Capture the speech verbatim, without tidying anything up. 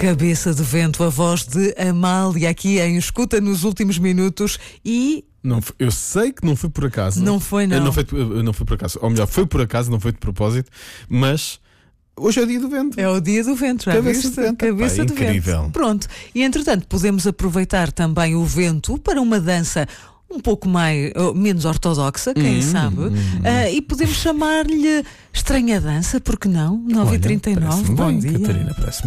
Cabeça de Vento, a voz de Amália aqui em Escuta nos últimos minutos e... Não, eu sei que não foi por acaso. Não foi, não. Não foi, não foi por acaso. Ou melhor, foi por acaso, não foi de propósito. Mas hoje é o dia do vento. É o dia do vento, já Cabeça viste? de vento. Cabeça Pá, de incrível. vento. Pronto. E entretanto, podemos aproveitar também o vento para uma dança um pouco mais, ou menos ortodoxa, quem Hum, sabe. hum, Ah, e podemos chamar-lhe estranha dança, porque não? nove e trinta e nove, bom bem, dia. Catarina, parece